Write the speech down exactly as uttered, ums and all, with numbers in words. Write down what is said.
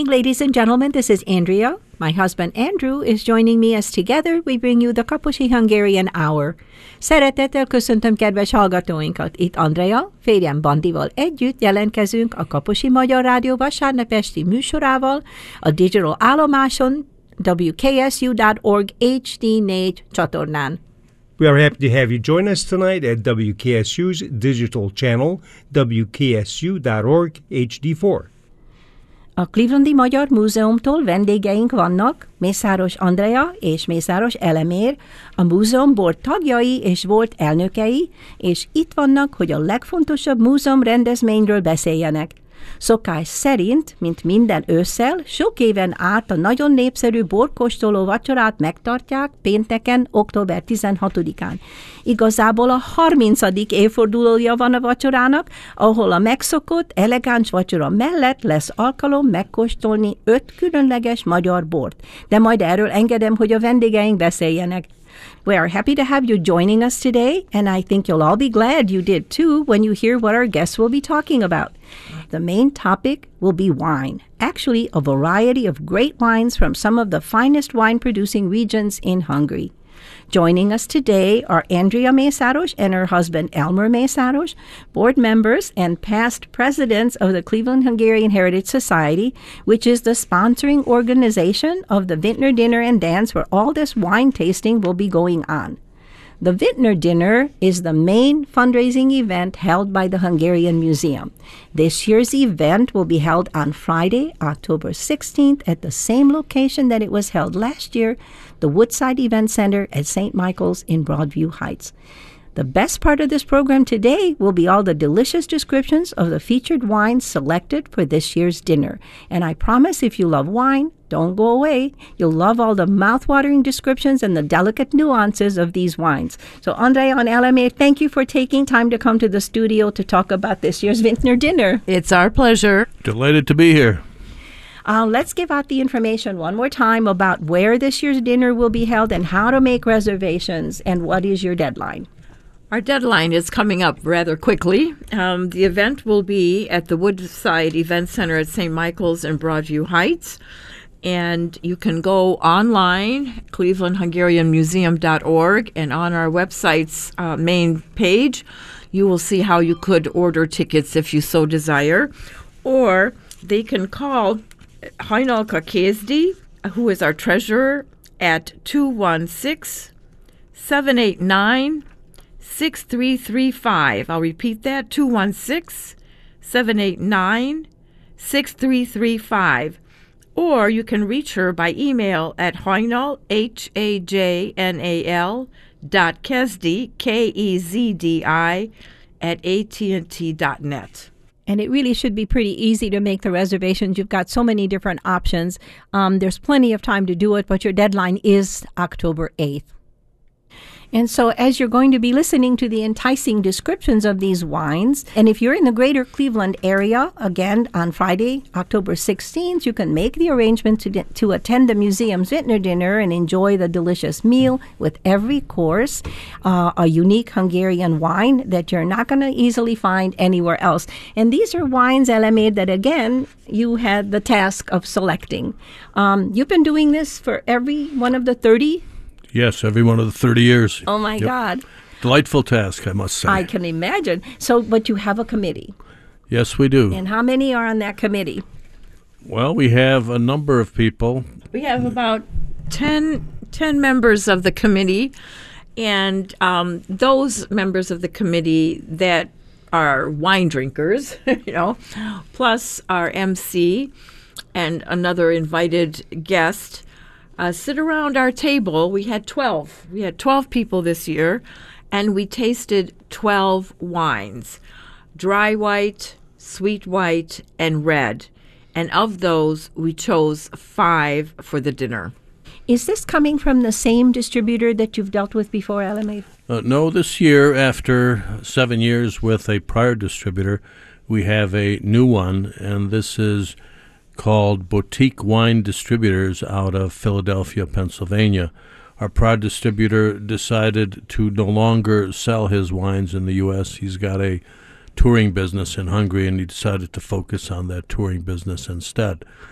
evening, ladies and gentlemen. This is Andrea. My husband Andrew is joining me as together we bring you the Kaposi Hungarian Hour. Szeretettel köszöntöm kedves hallgatóinkat. Itt Andrea, férjem Bandival együtt jelentkezünk a Kaposi Magyar Rádió vasárnap esti műsorával a digital állomáson W K S U dot org H D négy csatornán. We are happy to have you join us tonight at W K S U's digital channel, W K S U dot org H D four. A Clevelandi Magyar Múzeumtól vendégeink vannak, Mészáros Andrea és Mészáros Elemér, a Múzeum Board tagjai és volt elnökei, és itt vannak, hogy a legfontosabb múzeum rendezvényről beszéljenek. Szokás szerint, mint minden ősszel, sok éven át a nagyon népszerű borkóstoló vacsorát megtartják pénteken, október tizenhatodikán. Igazából a harmincadik évfordulója van a vacsorának, ahol a megszokott, elegáns vacsora mellett lesz alkalom megkóstolni öt különleges magyar bort. De majd erről engedem, hogy a vendégeink beszéljenek. We are happy to have you joining us today, and I think you'll all be glad you did too when you hear what our guests will be talking about. The main topic will be wine, actually a variety of great wines from some of the finest wine-producing regions in Hungary. Joining us today are Andrea Mészáros and her husband Elmer Mészáros, board members and past presidents of the Cleveland Hungarian Heritage Society, which is the sponsoring organization of the Vintner Dinner and Dance where all this wine tasting will be going on. The Vintner Dinner is the main fundraising event held by the Hungarian Museum. This year's event will be held on Friday, October sixteenth, at the same location that it was held last year, the Woodside Event Center at Saint Michael's in Broadview Heights. The best part of this program today will be all the delicious descriptions of the featured wines selected for this year's dinner. And I promise if you love wine, don't go away. You'll love all the mouth-watering descriptions and the delicate nuances of these wines. So Andrea and Elemér, thank you for taking time to come to the studio to talk about this year's Vintner Dinner. It's our pleasure. Delighted to be here. Uh, let's give out the information one more time about where this year's dinner will be held and how to make reservations and what is your deadline. Our deadline is coming up rather quickly. Um, the event will be at the Woodside Event Center at Saint Michael's in Broadview Heights. And you can go online, Cleveland Hungarian Museum dot org, and on our website's uh, main page, you will see how you could order tickets if you so desire. Or they can call Hajnalka Kézdi, who is our treasurer, at two one six, seven eight nine, six three three five. I'll repeat that, two one six, seven eight nine, six three three five. Or you can reach her by email at Hajnal, H A J N A L, dot Kézdi, K E Z D I, at A T and T dot net. And it really should be pretty easy to make the reservations. You've got so many different options. Um, there's plenty of time to do it, but your deadline is October eighth. And so as you're going to be listening to the enticing descriptions of these wines, and if you're in the greater Cleveland area, again, on Friday, October sixteenth, you can make the arrangement to, de- to attend the museum's Vintner Dinner and enjoy the delicious meal with every course, uh, a unique Hungarian wine that you're not going to easily find anywhere else. And these are wines, Elemér, that, again, you had the task of selecting. Um, you've been doing this for every one of the thirty Yes, every one of the thirty years. Oh, my Yep. God. Delightful task, I must say. I can imagine. So, but you have a committee. Yes, we do. And how many are on that committee? Well, we have a number of people. We have about ten, ten members of the committee, and um, those members of the committee that are wine drinkers, you know, plus our M C and another invited guest, Uh, sit around our table. We had twelve. We had twelve people this year, and we tasted twelve wines, dry white, sweet white, and red. And of those, we chose five for the dinner. Is this coming from the same distributor that you've dealt with before, Elemér? Uh, no, this year, after seven years with a prior distributor, we have a new one, and this is called Boutique Wine Distributors out of Philadelphia, Pennsylvania. Our prior distributor decided to no longer sell his wines in the U S. He's got a touring business in Hungary, and he decided to focus on that touring business instead.